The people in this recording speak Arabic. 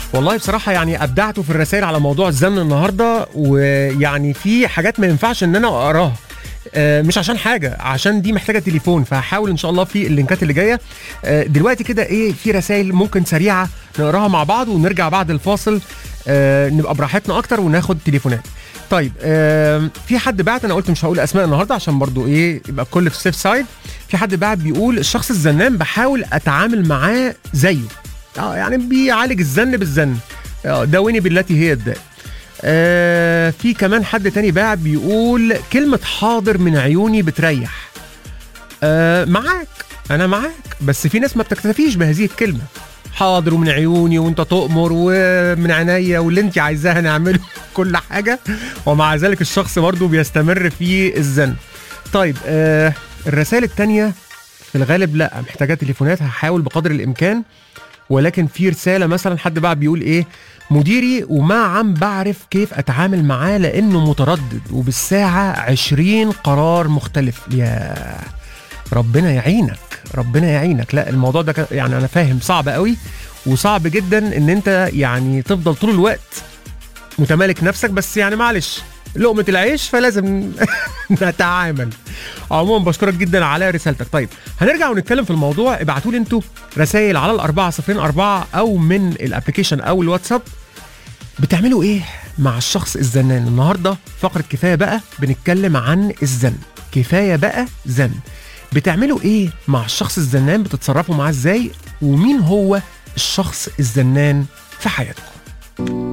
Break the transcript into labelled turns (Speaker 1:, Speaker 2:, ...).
Speaker 1: والله بصراحة يعني أبدعتوا في الرسائل على موضوع الزن النهاردة، ويعني في حاجات ما ينفعش إن أنا أقراها، مش عشان حاجة، عشان دي محتاجة تليفون، فهحاول إن شاء الله في اللينكات اللي جاية. دلوقتي كده إيه، في رسائل ممكن سريعة نقراها مع بعض ونرجع بعد الفاصل نبقى براحتنا أكتر وناخد تليفونات. طيب في حد بعت، أنا قلت مش هقول أسماء النهاردة عشان برضو إيه يبقى الكل في سيف سايد. في حد بعت بيقول الشخص الزنان بحاول أتعامل معاه زيه، يعني بيعالج الزن بالزن، داوني بالتي هي الداء. في كمان حد تاني باع بيقول كلمة حاضر من عيوني بتريح. معاك، أنا معاك، بس في ناس ما بتكتفيش بهذه الكلمة، حاضر ومن عيوني وانت تؤمر ومن عينيا واللي انت عايزاها نعمله كل حاجة، ومع ذلك الشخص برضو بيستمر في الزن. طيب الرسائل التانية في الغالب لا محتاجة تليفونات، هحاول بقدر الإمكان. ولكن في رسالة مثلا حد بقى بيقول ايه، مديري وما عم بعرف كيف اتعامل معاه لانه متردد وبالساعة 20 قرار مختلف. يا ربنا يعينك، ربنا يعينك. لا الموضوع ده يعني انا فاهم صعب قوي، وصعب جدا ان انت يعني تفضل طول الوقت متمالك نفسك، بس يعني معلش لقمة العيش فلازم نتعامل. عموما بشكرك جدا على رسالتك. طيب هنرجع ونتكلم في الموضوع. ابعتوا لي انتوا رسائل على 4004 او من الابليكيشن او الواتساب، بتعملوا ايه مع الشخص الزنان؟ النهارده فقرة كفاية بقى بنتكلم عن الزن، كفاية بقى زن. بتعملوا ايه مع الشخص الزنان؟ بتتصرفوا معاه ازاي؟ ومين هو الشخص الزنان في حياتكم؟